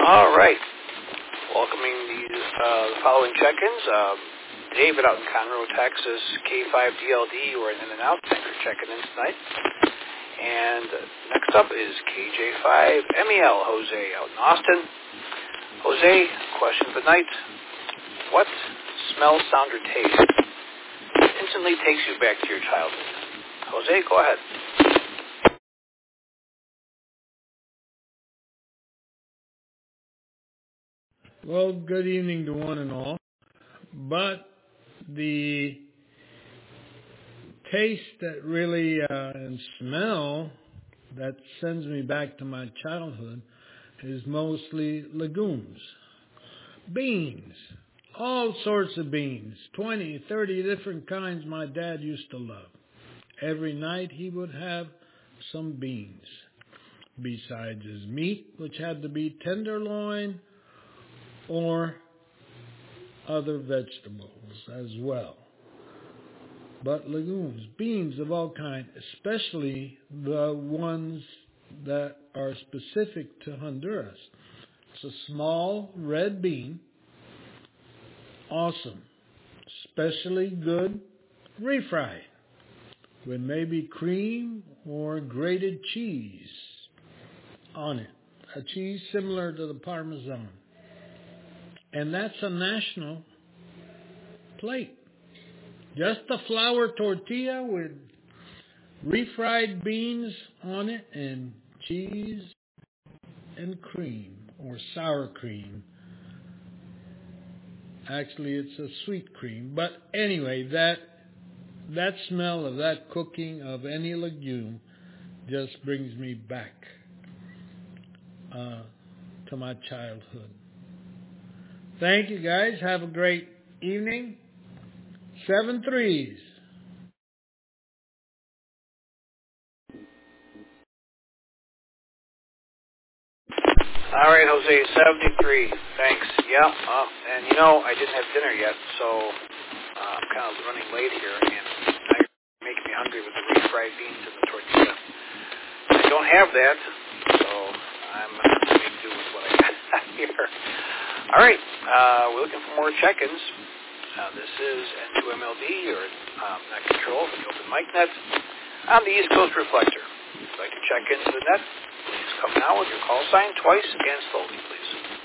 All right. Welcoming the following check-ins. David out in Conroe, Texas, K5DLD. We're in and out. Thanks for checking in tonight. And next up is KJ5MEL, Jose out in Austin. Jose, question of the night. What smell, sound, or taste instantly takes you back to your childhood? Jose, go ahead. Well, good evening to one and all. But the taste that really and smell that sends me back to my childhood is mostly legumes. Beans. All sorts of beans. 20, 30 different kinds my dad used to love. Every night he would have some beans. Besides his meat, which had to be tenderloin, or other vegetables as well. But legumes, beans of all kinds, especially the ones that are specific to Honduras. It's a small red bean, awesome, especially good refried with maybe cream or grated cheese on it, a cheese similar to the Parmesan. And that's a national plate. Just a flour tortilla with refried beans on it and cheese and cream or sour cream. Actually, it's a sweet cream. But anyway, that smell of that cooking of any legume just brings me back to my childhood. Thank you, guys. Have a great evening. 7 3s. All right, Jose, 73. Thanks. Yeah, and I didn't have dinner yet, so I'm kind of running late here, and now you're making me hungry with the refried beans and the tortilla. I don't have that, so I'm going to make do with what I got here. All right, we're looking for more check-ins. This is N2MLD, or Net Control for the Open Mic Net, on the East Coast Reflector. If you'd like to check into the net, please come now with your call sign twice and slowly, please.